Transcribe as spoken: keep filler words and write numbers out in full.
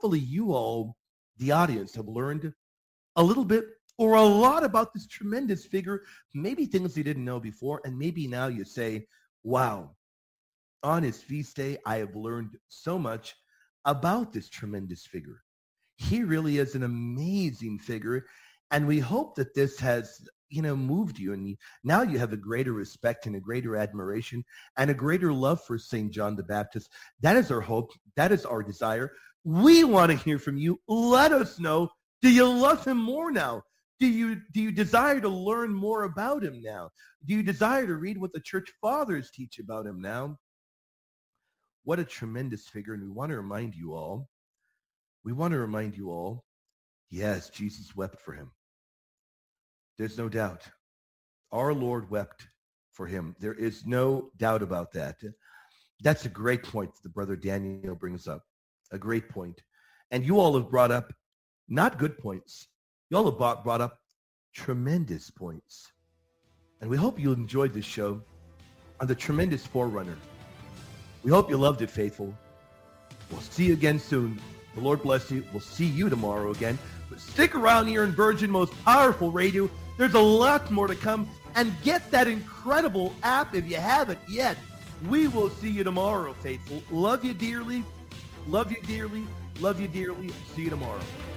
hopefully you all, the audience, have learned a little bit or a lot about this tremendous figure, maybe things you didn't know before, and maybe now you say, wow, on his feast day, I have learned so much about this tremendous figure. He really is an amazing figure, and we hope that this has, you know, moved you, and now you have a greater respect and a greater admiration and a greater love for Saint John the Baptist. That is our hope. That is our desire. We want to hear from you. Let us know. Do you love him more now? Do you, do you desire to learn more about him now? Do you desire to read what the church fathers teach about him now? What a tremendous figure. And we want to remind you all, we want to remind you all, yes, Jesus wept for him. There's no doubt. Our Lord wept for him. There is no doubt about that. That's a great point that the brother Daniel brings up. A great point. And you all have brought up not good points. You all have brought, brought up tremendous points. And we hope you enjoyed this show on the tremendous forerunner. We hope you loved it, faithful. We'll see you again soon. The Lord bless you. We'll see you tomorrow again. But stick around here in Virgin Most Powerful Radio. There's a lot more to come. And get that incredible app if you haven't yet. We will see you tomorrow, faithful. Love you dearly. Love you dearly. Love you dearly. See you tomorrow.